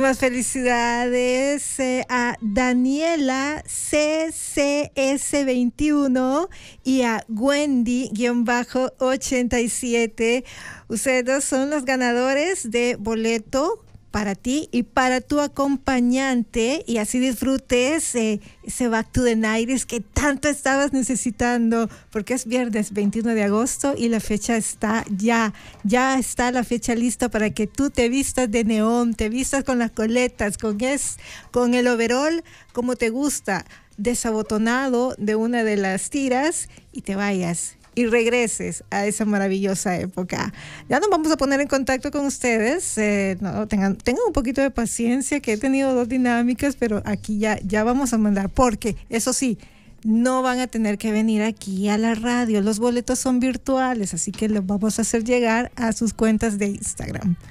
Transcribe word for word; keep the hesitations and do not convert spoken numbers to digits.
Más felicidades eh, a Daniela C C S veintiuno y a Wendy-ochenta y siete. Ustedes dos son los ganadores de boleto para ti y para tu acompañante, y así disfrutes eh, ese Back to the nineties que tanto estabas necesitando, porque es viernes veintiuno de agosto y la fecha está ya, ya está la fecha lista para que tú te vistas de neón, te vistas con las coletas, con, es, con el overall como te gusta, desabotonado de una de las tiras, y te vayas y regreses a esa maravillosa época. Ya nos vamos a poner en contacto con ustedes. Eh, no, tengan, tengan un poquito de paciencia, que he tenido dos dinámicas, pero aquí ya, ya vamos a mandar, porque eso sí, no van a tener que venir aquí a la radio. Los boletos son virtuales, así que los vamos a hacer llegar a sus cuentas de Instagram.